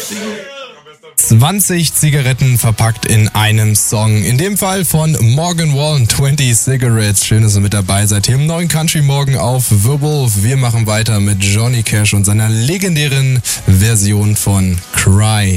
20 Zigaretten verpackt in einem Song. In dem Fall von Morgan Wallen, 20 Cigarettes. Schön, dass ihr mit dabei seid. Hier im neuen Country Morgen auf Werwolf. Wir machen weiter mit Johnny Cash und seiner legendären Version von Cry.